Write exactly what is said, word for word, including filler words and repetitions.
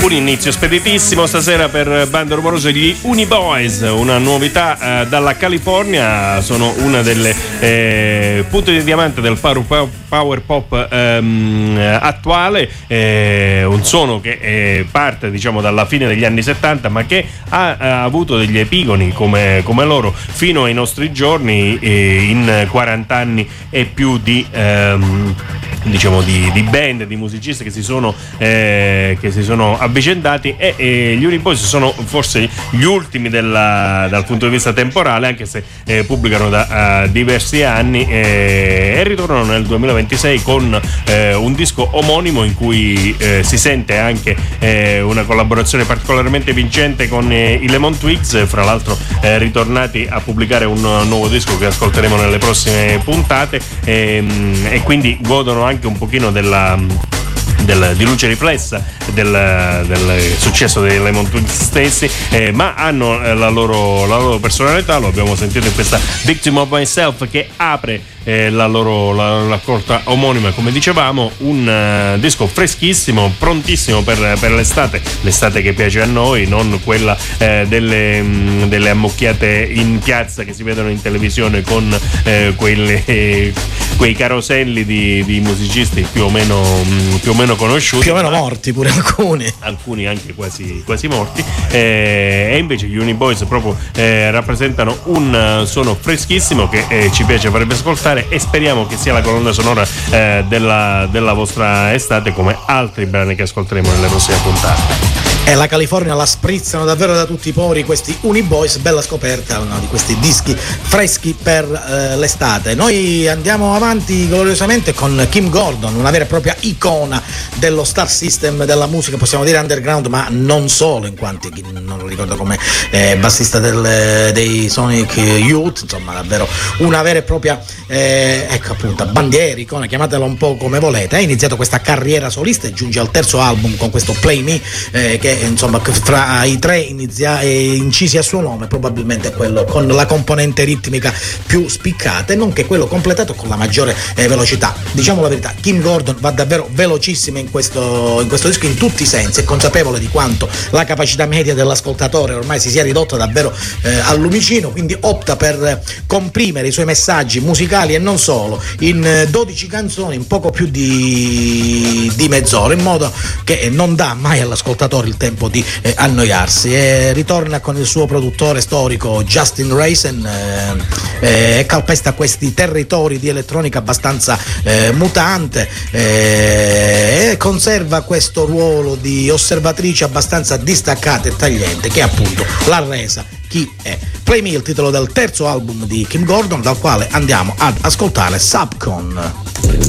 Un inizio speditissimo stasera per bande rumorose di Uniboys, una novità eh, dalla California. Sono una delle eh, punte di diamante del power, power pop ehm, attuale, eh, un suono che eh, parte diciamo dalla fine degli anni settanta, ma che ha, ha avuto degli epigoni come, come loro fino ai nostri giorni, eh, in quaranta anni e più di ehm, diciamo di, di band, di musicisti che si sono eh, che si sono avvicendati, e, e gli Uniboys sono forse gli ultimi della, dal punto di vista temporale, anche se eh, pubblicano da uh, diversi anni, eh, e ritornano nel duemilaventisei con eh, un disco omonimo in cui eh, si sente anche eh, una collaborazione particolarmente vincente con eh, i Lemon Twigs, fra l'altro eh, ritornati a pubblicare un nuovo disco che ascolteremo nelle prossime puntate, e, e quindi godono anche un pochino della Del, di luce riflessa del, del successo dei Lemon Twigs stessi, eh, ma hanno eh, la, loro, la loro personalità. Lo abbiamo sentito in questa Victim of Myself, che apre eh, la loro la, la corta omonima, come dicevamo, un uh, disco freschissimo, prontissimo per, per l'estate, l'estate che piace a noi, non quella eh, delle, mh, delle ammocchiate in piazza che si vedono in televisione con eh, quelle, eh, quei caroselli di, di musicisti più o meno mh, più o meno conosciuti, più o meno morti pure alcuni alcuni anche quasi, quasi morti, eh, e invece gli Uniboys proprio eh, rappresentano un suono freschissimo che eh, ci piace farebbe ascoltare, e speriamo che sia la colonna sonora eh, della, della vostra estate, come altri brani che ascolteremo nelle prossime puntate. E la California la sprizzano davvero da tutti i pori questi Uniboys, bella scoperta, no, di questi dischi freschi per eh, l'estate. Noi andiamo avanti gloriosamente con Kim Gordon, una vera e propria icona dello star system della musica, possiamo dire underground, ma non solo, in quanto non lo ricordo come eh, bassista del, dei Sonic Youth, insomma davvero una vera e propria eh, ecco appunto bandiera, icona, chiamatela un po' come volete. Ha iniziato questa carriera solista e giunge al terzo album con questo Play Me, eh, che insomma fra i tre inizia, eh, incisi a suo nome probabilmente è quello con la componente ritmica più spiccata, e nonché quello completato con la maggiore eh, velocità. Diciamo la verità, Kim Gordon va davvero velocissima in questo, in questo disco in tutti i sensi, è consapevole di quanto la capacità media dell'ascoltatore ormai si sia ridotta davvero eh, al lumicino, quindi opta per comprimere i suoi messaggi musicali e non solo in dodici canzoni in poco più di, di mezz'ora, in modo che non dà mai all'ascoltatore il tempo di eh, annoiarsi, e ritorna con il suo produttore storico Justin Reisen eh, e calpesta questi territori di elettronica abbastanza eh, mutante, eh, e conserva questo ruolo di osservatrice abbastanza distaccata e tagliente, che appunto l'ha resa chi è. Play Me, il titolo del terzo album di Kim Gordon, dal quale andiamo ad ascoltare Subcon.